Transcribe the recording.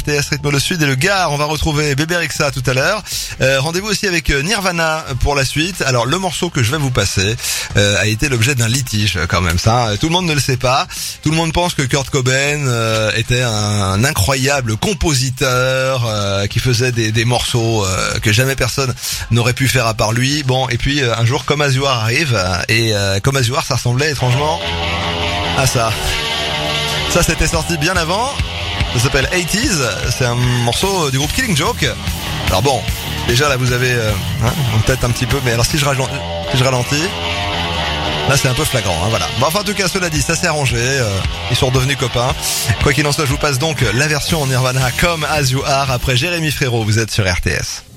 TS Rythme le Sud et le Gard. On va retrouver Bébé Rexha tout à l'heure. Rendez-vous aussi avec Nirvana pour la suite. Alors le morceau que je vais vous passer a été l'objet d'un litige quand même. Ça, tout le monde ne le sait pas. Tout le monde pense que Kurt Cobain était un incroyable compositeur qui faisait des morceaux que jamais personne n'aurait pu faire à part lui. Bon, et puis un jour Come As You Are arrive et Come As You Are, ça ressemblait étrangement à ça. Ça, c'était sorti bien avant. Ça s'appelle 80s, c'est un morceau du groupe Killing Joke. Alors bon, déjà là vous avez en tête un petit peu, mais alors si je ralentis, là c'est un peu flagrant, voilà. Bon, enfin en tout cas cela dit, ça s'est arrangé, ils sont redevenus copains. Quoi qu'il en soit, je vous passe donc la version en Nirvana Come As You Are après Jérémy Frérot, vous êtes sur RTS.